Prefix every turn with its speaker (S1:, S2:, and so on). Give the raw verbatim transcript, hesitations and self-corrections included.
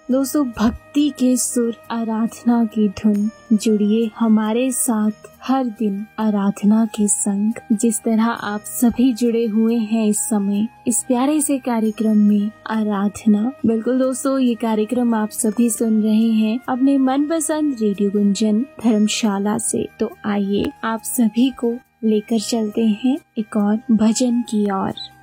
S1: दोस्तों भक्ति के सुर, आराधना की धुन, जुड़िए हमारे साथ हर दिन आराधना के संग। जिस तरह आप सभी जुड़े हुए हैं इस समय इस प्यारे से कार्यक्रम में आराधना। बिल्कुल दोस्तों, ये कार्यक्रम आप सभी सुन रहे हैं अपने मनपसंद रेडियो गुंजन धर्मशाला से। तो आइए आप सभी को लेकर चलते हैं एक और भजन की ओर।